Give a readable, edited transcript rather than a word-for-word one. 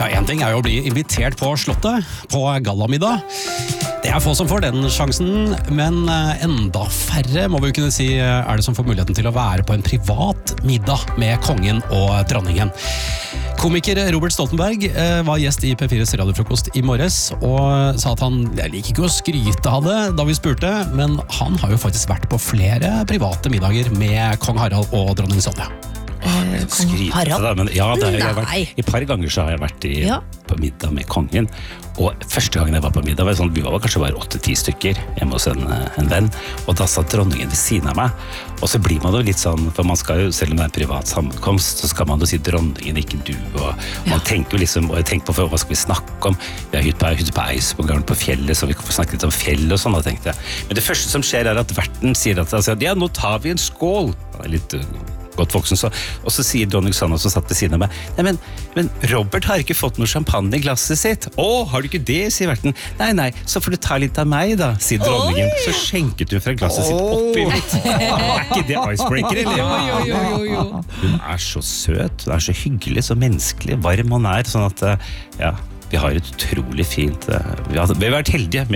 Ja, en ting jo å bli invitert på slottet, på gallamiddag. Det få som får den sjansen, men enda færre, må vi jo kunne si, det som får muligheten til å være på en privat middag med kongen og dronningen. Komiker Robert Stoltenberg var gjest i P4s radiofrokost i morges, og sa at han liker ikke å skryte av det da vi spurte, men han har jo faktisk vært på flere private middager med kong Harald og dronning Sonja. Skryte da, men ja, jeg har vært, et par ganger så har jeg vært på middag med kongen, og første gangen jeg var på middag var sånn, vi var kanskje bare 8-10 stykker hjemme hos en venn, og da satt dronningen ved siden av meg, og så blir man jo litt sånn, for man skal jo, selv om det en privat sammenkomst, så skal man jo si dronningen, ikke du, og man tenker jo liksom, og jeg tenker på hva skal vi snakke om, vi har hytte på Eidsvåggarden på fjellet, så vi kan få snakke litt om fjellet og sånn, da tenkte jeg. Men det første som skjer at verten sier at ja, nå tar vi en skål, det litt godt voksen, og så sier dronning Sonja som satt ved siden av meg, nei, men Robert har ikke fått noe champagne i glasset sitt. Har du ikke det, sier verten. Nei, så får du ta litt av meg da, sier dronningen. Så skjenket hun fra glasset sitt oppi mitt. Ikke det icebreaker, eller? Jo. Hun så søt, hun så hyggelig, så menneskelig, varm hun sånn at, ja, vi har et utrolig fint, vi har vært heldige